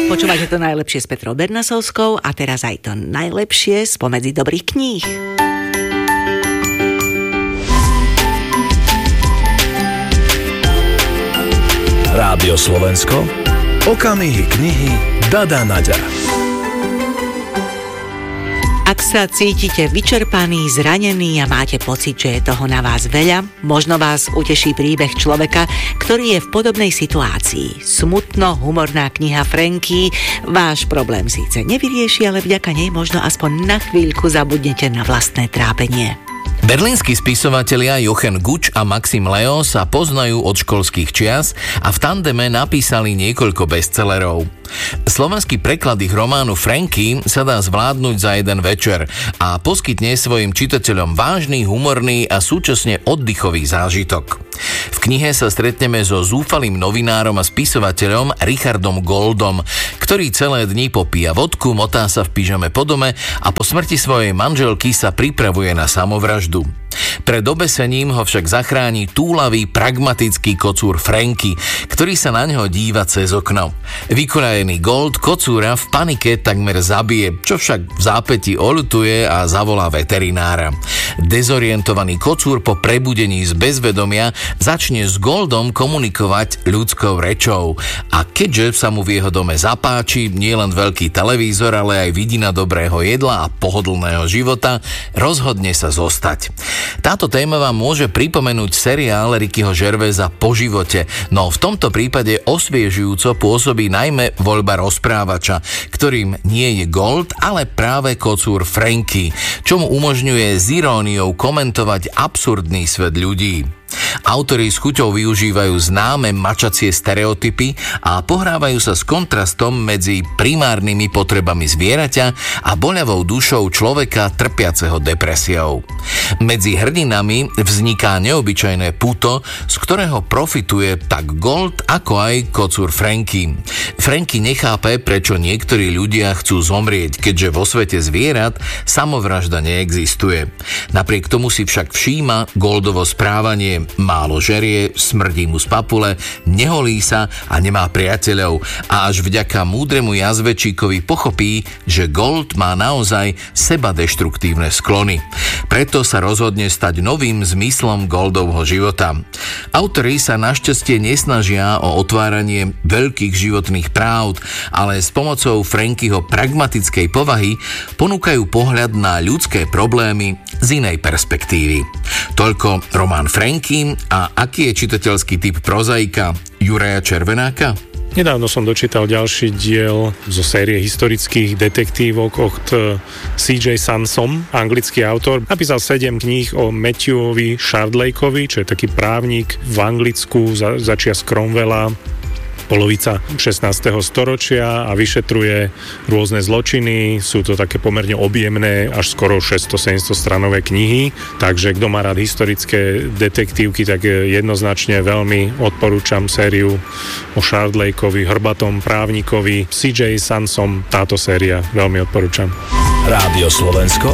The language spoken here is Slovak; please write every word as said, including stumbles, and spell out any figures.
Počúvate to najlepšie s Petrou Bernasovskou a teraz aj to najlepšie spomedzi dobrých kníh. Rádio Slovensko, okamihy knihy Dada Naďa. Ak sa cítite vyčerpaný, zranený a máte pocit, že je toho na vás veľa, možno vás uteší príbeh človeka, ktorý je v podobnej situácii. Smutno-humorná kniha Franky váš problém síce nevyrieši, ale vďaka nej možno aspoň na chvíľku zabudnete na vlastné trápenie. Berlínsky spisovatelia Jochen Guč a Maxim Leo sa poznajú od školských čias a v tandeme napísali niekoľko bestsellerov. Slovenský preklad ich románu Franky sa dá zvládnuť za jeden večer a poskytne svojim čitateľom vážny, humorný a súčasne oddychový zážitok. V knihe sa stretneme so zúfalým novinárom a spisovateľom Richardom Goldom, ktorý celé dni popíja vodku, motá sa v pyžame po dome a po smrti svojej manželky sa pripravuje na samovraždu. Pred obesením ho však zachráni túlavý, pragmatický kocúr Franky, ktorý sa na ňo díva cez okno. Vykoľajený Gold kocúra v panike takmer zabije, čo však v zápäti oľutuje a zavolá veterinára. Dezorientovaný kocúr po prebudení z bezvedomia začne s Goldom komunikovať ľudskou rečou. A keďže sa mu v jeho dome zapáči nielen veľký televízor, ale aj vidina dobrého jedla a pohodlného života, rozhodne sa zostať. Táto téma vám môže pripomenúť seriál Rickyho Gervaisa Po živote, no v tomto prípade osviežujúco pôsobí najmä voľba rozprávača, ktorým nie je Gold, ale práve kocúr Franky, čo mu umožňuje s iróniou komentovať absurdný svet ľudí. Autori s chuťou využívajú známe mačacie stereotypy a pohrávajú sa s kontrastom medzi primárnymi potrebami zvieraťa a boľavou dušou človeka trpiaceho depresiou. Medzi hrdinami vzniká neobyčajné puto, z ktorého profituje tak Gold ako aj kocúr Franky. Franky nechápe, prečo niektorí ľudia chcú zomrieť, keďže vo svete zvierat samovražda neexistuje. Napriek tomu si však všíma Goldovo správanie. Málo žerie, smrdí mu z papule, neholí sa a nemá priateľov a až vďaka múdremu jazvečíkovi pochopí, že Gold má naozaj sebadeštruktívne sklony. Preto sa rozhodne stať novým zmyslom Goldovho života. Autori sa našťastie nesnažia o otváranie veľkých životných práv, ale s pomocou Frankyho pragmatickej povahy ponúkajú pohľad na ľudské problémy z inej perspektívy. Toľko román Franky. A aký je čitateľský typ prozaika Juraja Červenáka? Nedávno som dočítal ďalší diel zo série historických detektívok od C J Sansom, anglický autor. Napísal sedem kníh o Matthewovi Shardlakeovi, čo je taký právnik v Anglicku za, začias Cromwella, polovica šestnásteho storočia a vyšetruje rôzne zločiny. Sú to také pomerne objemné, až skoro šesťsto sedemsto stranové knihy. Takže kto má rád historické detektívky, tak jednoznačne veľmi odporúčam sériu o Shardlakeovi, hrbatom právnikovi. C J Sansom, táto séria veľmi odporúčam. Rádio Slovensko,